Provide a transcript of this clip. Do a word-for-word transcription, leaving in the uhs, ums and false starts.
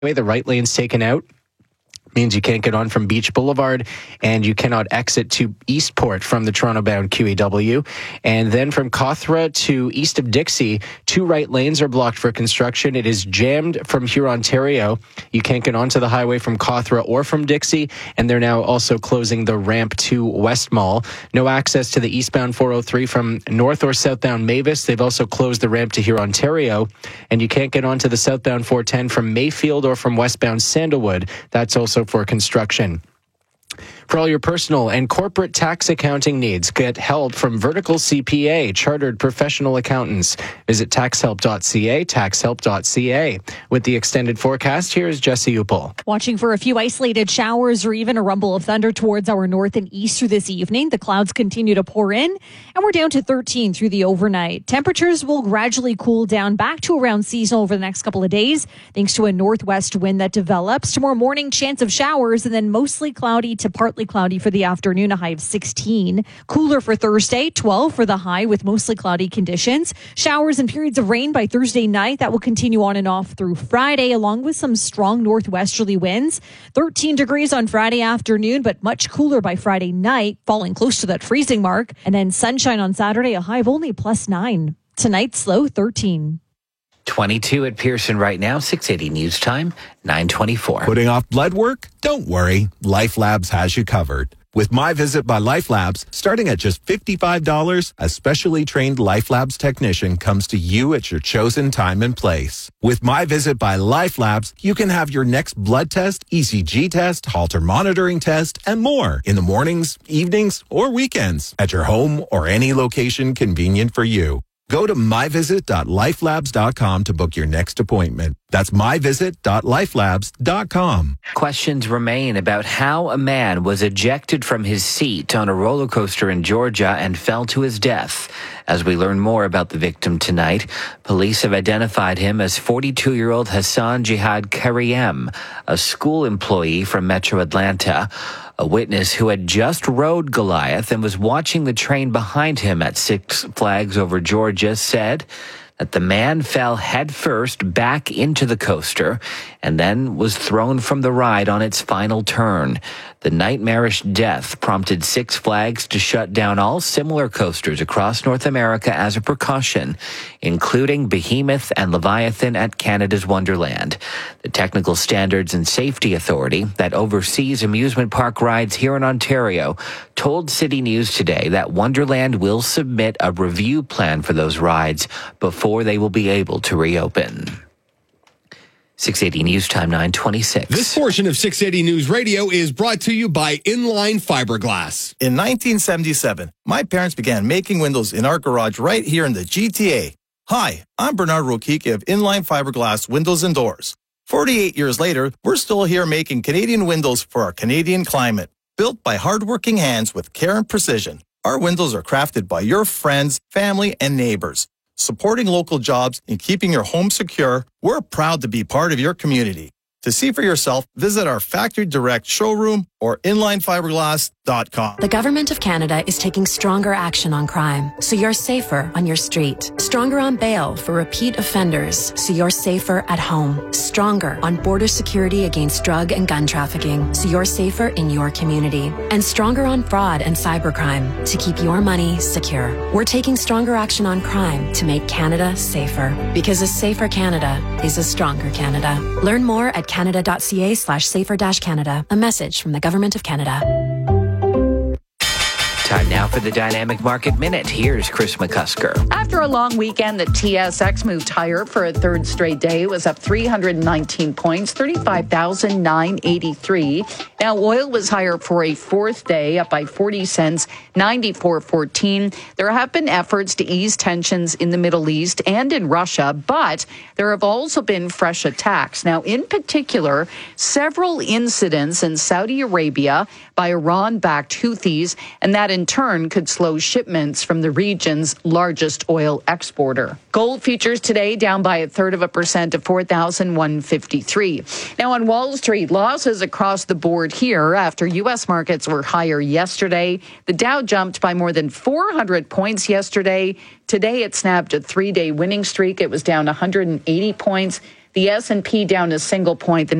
The right lane's taken out. Means you can't get on from Beach Boulevard, and you cannot exit to Eastport from the Toronto-bound Q E W. And then from Cawthra to east of Dixie, two right lanes are blocked for construction. It is jammed from Hurontario. You can't get onto the highway from Cawthra or from Dixie, and they're now also closing the ramp to West Mall. No access to the eastbound four oh three from north or southbound Mavis. They've also closed the ramp to Hurontario, and you can't get onto the southbound four ten from Mayfield or from westbound Sandalwood. That's also for construction. For all your personal and corporate tax accounting needs, get help from Vertical C P A, chartered professional accountants. Visit tax help dot c a, tax help dot c a. With the extended forecast, here's Jesse Upel. Watching for a few isolated showers or even a rumble of thunder towards our north and east through this evening. The clouds continue to pour in, and we're down to thirteen through the overnight. Temperatures will gradually cool down back to around seasonal over the next couple of days, thanks to a northwest wind that develops. Tomorrow morning, chance of showers, and then mostly cloudy to partly cloudy for the afternoon, a high of sixteen. Cooler for Thursday, twelve for the high with mostly cloudy conditions. Showers and periods of rain by Thursday night. That will continue on and off through Friday, along with some strong northwesterly winds. thirteen degrees on Friday afternoon, but much cooler by Friday night, falling close to that freezing mark. And then sunshine on Saturday, a high of only plus nine. Tonight's low, thirteen. twenty-two at Pearson right now, six eighty News Time, nine twenty-four. Putting off blood work? Don't worry. Life Labs has you covered. With My Visit by Life Labs, starting at just fifty-five dollars, a specially trained Life Labs technician comes to you at your chosen time and place. With My Visit by Life Labs, you can have your next blood test, E C G test, Holter monitoring test, and more in the mornings, evenings, or weekends at your home or any location convenient for you. Go to my visit dot life labs dot com to book your next appointment. That's my visit dot life labs dot com. Questions remain about how a man was ejected from his seat on a roller coaster in Georgia and fell to his death. As we learn more about the victim tonight, police have identified him as forty-two-year-old Hassan Jihad Kariem, a school employee from Metro Atlanta. A witness who had just rode Goliath and was watching the train behind him at Six Flags Over Georgia said that the man fell headfirst back into the coaster and then was thrown from the ride on its final turn. The nightmarish death prompted Six Flags to shut down all similar coasters across North America as a precaution, including Behemoth and Leviathan at Canada's Wonderland. The Technical Standards and Safety Authority that oversees amusement park rides here in Ontario told City News today that Wonderland will submit a review plan for those rides before they will be able to reopen. six eighty News Time, nine twenty-six. This portion of six eighty News Radio is brought to you by Inline Fiberglass. In nineteen seventy-seven, my parents began making windows in our garage right here in the G T A. Hi, I'm Bernard Rokiki of Inline Fiberglass Windows and Doors. forty-eight years later, we're still here making Canadian windows for our Canadian climate. Built by hardworking hands with care and precision, our windows are crafted by your friends, family, and neighbors. Supporting local jobs and keeping your home secure, we're proud to be part of your community. To see for yourself, visit our Factory Direct showroom or inline fiberglass dot com. The Government of Canada is taking stronger action on crime, so you're safer on your street. Stronger on bail for repeat offenders, so you're safer at home. Stronger on border security against drug and gun trafficking, so you're safer in your community. And stronger on fraud and cybercrime, to keep your money secure. We're taking stronger action on crime to make Canada safer. Because a safer Canada is a stronger Canada. Learn more at canada dot c a slash safer dash Canada. A message from the Government of Canada. Time now for the Dynamic Market Minute. Here's Chris McCusker. After a long weekend, the T S X moved higher for a third straight day. It was up three hundred nineteen points, thirty-five thousand nine hundred eighty-three. Now, oil was higher for a fourth day, up by forty cents, ninety-four fourteen. There have been efforts to ease tensions in the Middle East and in Russia, but there have also been fresh attacks. Now, in particular, several incidents in Saudi Arabia by Iran-backed Houthis, and that in turn could slow shipments from the region's largest oil exporter. Gold futures today down by a third of a percent to four thousand one hundred fifty-three. Now on Wall Street, losses across the board here after U S markets were higher yesterday. The Dow jumped by more than four hundred points yesterday. Today it snapped a three-day winning streak. It was down one hundred eighty points. The S and P down a single point. The